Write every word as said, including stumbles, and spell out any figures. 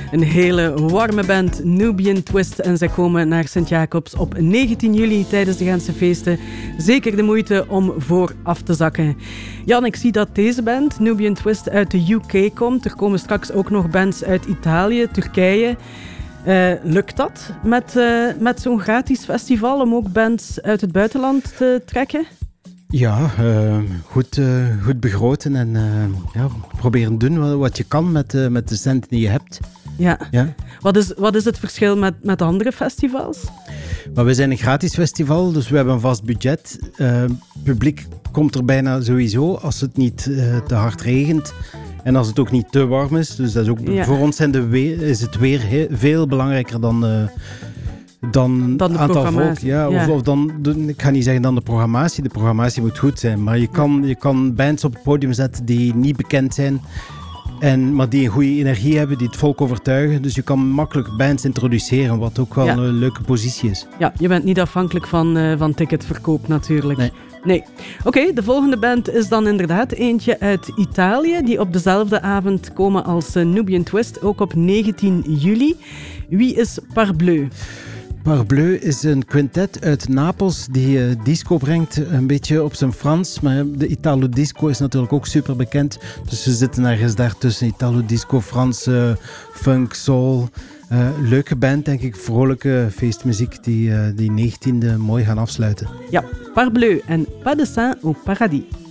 Een hele warme band, Nubian Twist. En zij komen naar Sint-Jacobs op negentien juli tijdens de Gentse feesten. Zeker de moeite om vooraf te zakken. Jan, ik zie dat deze band, Nubian Twist, uit de U K komt. Er komen straks ook nog bands uit Italië, Turkije. Uh, lukt dat met, uh, met zo'n gratis festival om ook bands uit het buitenland te trekken? Ja, uh, goed, uh, goed begroten en uh, ja, proberen doen wat, wat je kan met, uh, met de centen die je hebt. Ja. Ja. Wat is, wat is het verschil met, met andere festivals? Maar we zijn een gratis festival, dus we hebben een vast budget. Uh, publiek komt er bijna sowieso als het niet uh, te hard regent. En als het ook niet te warm is. Dus dat is ook, ja. Voor ons zijn de weer, is het weer heel, veel belangrijker dan, uh, dan, dan de aantal volk. Ja, ja. Of, of dan, ik ga niet zeggen dan de programmatie. De programmatie moet goed zijn. Maar je kan, je kan bands op het podium zetten die niet bekend zijn. En, maar die een goede energie hebben, die het volk overtuigen. Dus je kan makkelijk bands introduceren, wat ook wel ja. een leuke positie is. Ja, je bent niet afhankelijk van, uh, van ticketverkoop natuurlijk. Nee. Nee. Oké, okay, de volgende band is dan inderdaad eentje uit Italië, die op dezelfde avond komen als uh, Nubian Twist, ook op negentien juli. Wie is Parbleu? Parbleu is een quintet uit Napels die uh, disco brengt, een beetje op zijn Frans. Maar de Italo disco is natuurlijk ook super bekend. Dus ze zitten ergens daar tussen Italo disco, Frans, uh, funk, soul. Uh, leuke band, denk ik. Vrolijke feestmuziek die uh, die negentiende mooi gaan afsluiten. Ja, Parbleu en Pas de Saint au Paradis.